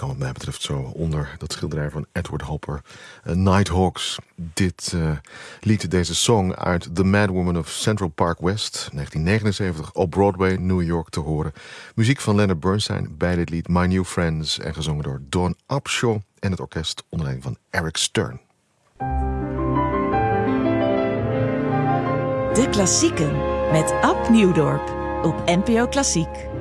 kan wat mij betreft zo onder dat schilderij van Edward Hopper. Nighthawks. Dit lied, deze song uit The Mad Woman of Central Park West, 1979, op Broadway, New York te horen. Muziek van Leonard Bernstein bij dit lied My New Friends en gezongen door Dawn Upshaw en het orkest onder leiding van Eric Stern. De Klassieken met Ab Nieuwdorp op NPO Klassiek.